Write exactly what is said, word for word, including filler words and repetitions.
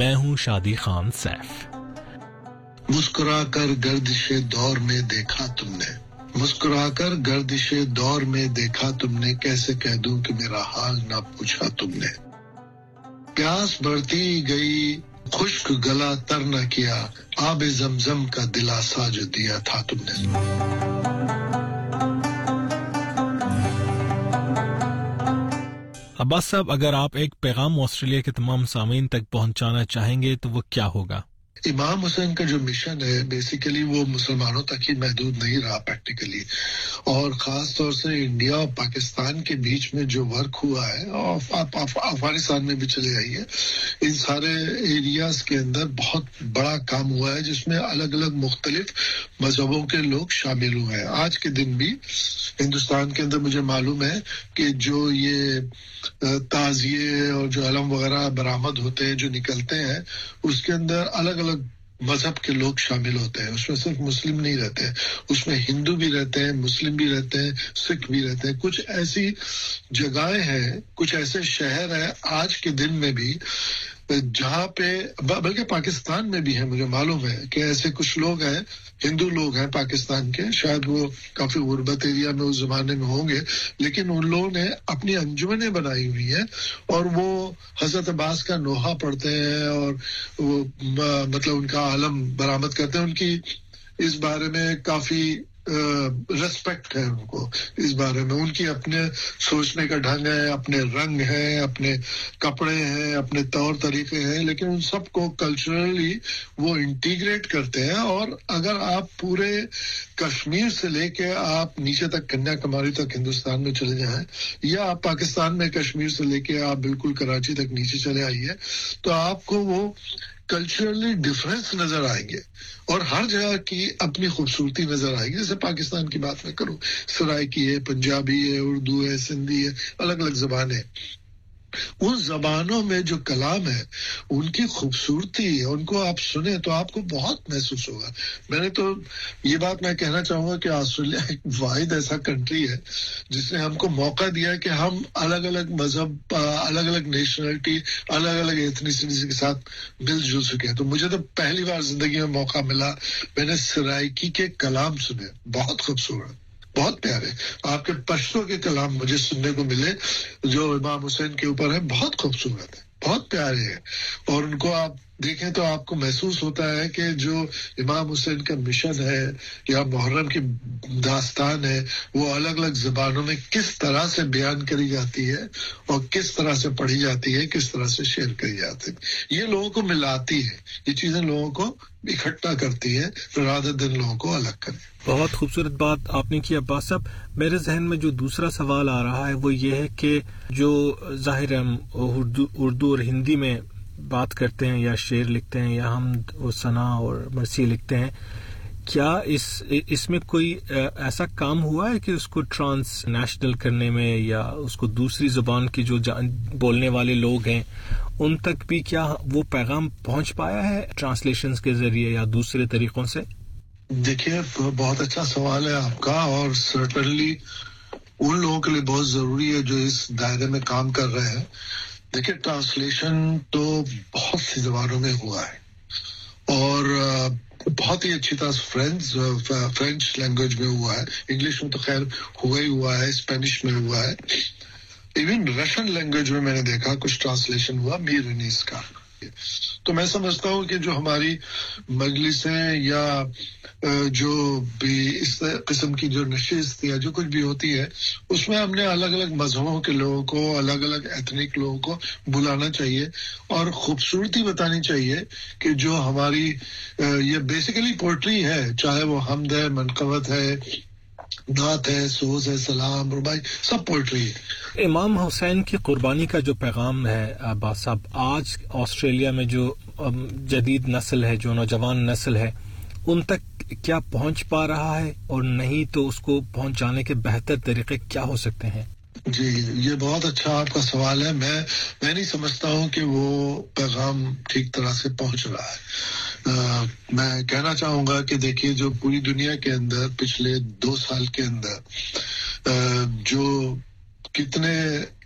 मैं हूं शादी खान सैफ। मुस्कुरा कर गर्दिशे दौर में देखा तुमने, मुस्कुरा कर गर्दिशे दौर में देखा तुमने, कैसे कह दूं कि मेरा हाल ना पूछा तुमने। प्यास बढ़ती गई खुश्क गला तर न किया, आबे जमजम का दिलासा जो दिया था तुमने। अब्बास साहब, अगर आप एक पैगाम ऑस्ट्रेलिया के तमाम सामीन तक पहुंचाना चाहेंगे तो वो क्या होगा? इमाम हुसैन का जो मिशन है बेसिकली वो मुसलमानों तक ही महदूद नहीं रहा प्रैक्टिकली, और खास तौर से इंडिया और पाकिस्तान के बीच में जो वर्क हुआ है और अफगानिस्तान में भी चले आई है, इन सारे एरियाज के अंदर बहुत बड़ा काम हुआ है जिसमें अलग अलग मुख्तलिफ मजहबों के लोग शामिल हुए हैं। आज के दिन भी हिंदुस्तान के अंदर मुझे मालूम है कि जो ये ताजिए और जो अलम वगैरह बरामद होते हैं, जो निकलते हैं, उसके अंदर अलग अलग मजहब के लोग शामिल होते हैं। उसमें सिर्फ मुस्लिम नहीं रहते, उसमें हिंदू भी रहते हैं, मुस्लिम भी रहते हैं, सिख भी रहते हैं। कुछ ऐसी जगहें हैं, कुछ ऐसे शहर हैं आज के दिन में भी जहाँ पे, बल्कि पाकिस्तान में भी है, मुझे मालूम है कि ऐसे कुछ लोग हैं, हिंदू लोग हैं पाकिस्तान के, शायद वो काफी गुर्बत एरिया में उस जमाने में होंगे, लेकिन उन लोगों ने अपनी अंजुमनें बनाई हुई है और वो हजरत अब्बास का नोहा पढ़ते हैं और वो मतलब उनका आलम बरामद करते हैं। उनकी इस बारे में काफी रेस्पेक्ट है उनको, इस बारे में उनकी अपने सोचने का ढंग है, अपने रंग है, अपने कपड़े हैं, अपने तौर तरीके हैं, लेकिन उन सबको कल्चरली वो इंटीग्रेट करते हैं। और अगर आप पूरे कश्मीर से लेके आप नीचे तक कन्याकुमारी तक हिंदुस्तान में चले जाएं, या आप पाकिस्तान में कश्मीर से लेके आप बिल्कुल कराची तक नीचे चले आइए, तो आपको वो कल्चरली डिफरेंस नजर आएंगे और हर जगह की अपनी खूबसूरती नजर आएगी। जैसे पाकिस्तान की बात मैं करूं, सराइकी है, पंजाबी है, उर्दू है, सिंधी है, अलग अलग जबानें। उन जबानों में जो कलाम है, उनकी खूबसूरती, उनको आप सुने तो आपको बहुत महसूस होगा। मैंने तो ये बात मैं कहना चाहूंगा कि ऑस्ट्रेलिया एक वाहिद ऐसा कंट्री है जिसने हमको मौका दिया कि हम अलग अलग मजहब, अलग अलग नेशनलिटी, अलग अलग एथनिसिटी के साथ मिलजुल सके। तो मुझे तो पहली बार जिंदगी में मौका मिला, मैंने सराइकी के कलाम सुने, बहुत खूबसूरत, बहुत प्यारे। आपके पश्तो के कलाम मुझे सुनने को मिले जो इमाम हुसैन के ऊपर है, बहुत खूबसूरत है, बहुत प्यारे हैं। और उनको आप देखें तो आपको महसूस होता है कि जो इमाम हुसैन का मिशन है या मुहर्रम की दास्तान है, वो अलग अलग जबानों में किस तरह से बयान करी जाती है और किस तरह से पढ़ी जाती है, किस तरह से शेयर करी जाती है। ये लोगों को मिलाती है, ये चीजें लोगों को इकट्ठा करती है, रादर दिन लोगों को अलग करे। बहुत खूबसूरत बात आपने की अब्बास साहब। मेरे जहन में जो दूसरा सवाल आ रहा है वो ये है कि जो जाहिर हम उर्दू उर्दू और हिंदी में बात करते हैं या शेर लिखते हैं या हम सना और मरसी लिखते हैं, क्या इस इसमें कोई ऐसा काम हुआ है कि उसको ट्रांस नेशनल करने में या उसको दूसरी जुबान की जो बोलने वाले लोग हैं उन तक भी क्या वो पैगाम पहुंच पाया है ट्रांसलेशंस के जरिए या दूसरे तरीकों से? देखिए, बहुत अच्छा सवाल है आपका, और सर्टनली उन लोगों के लिए बहुत जरूरी है जो इस दायरे में काम कर रहे हैं। देखिए, ट्रांसलेशन तो बहुत सी जबानों में हुआ है और बहुत ही अच्छी तरह फ्रेंच फ्रेंच लैंग्वेज में हुआ है, इंग्लिश में तो खैर हुआ ही हुआ है, स्पेनिश में हुआ है, इवन रशियन लैंग्वेज में मैंने देखा कुछ ट्रांसलेशन हुआ मीर अनीस का। तो मैं समझता हूँ कि जो हमारी मजलिसें या जो भी इस किस्म की जो नशिस्त या जो कुछ भी होती है, उसमें हमने अलग अलग मजहबों के लोगों को, अलग अलग एथनिक लोगों को बुलाना चाहिए और खूबसूरती बतानी चाहिए कि जो हमारी ये बेसिकली पोएट्री है, चाहे वो हमद है, मनकबत है, नात है, सोज है, सलाम, रुबाई, सब पोएट्री है। इमाम हुसैन की कुर्बानी का जो पैगाम है अब्बास साहब, आज ऑस्ट्रेलिया में जो जदीद नस्ल है, जो नौजवान नस्ल है, उन तक क्या पहुंच पा रहा है, और नहीं तो उसको पहुंचाने के बेहतर तरीके क्या हो सकते हैं? जी, ये बहुत अच्छा आपका सवाल है। मैं मैं नहीं समझता हूँ कि वो पैगाम ठीक तरह से पहुंच रहा है। आ, मैं कहना चाहूंगा कि देखिए, जो पूरी दुनिया के अंदर पिछले दो साल के अंदर आ, जो कितने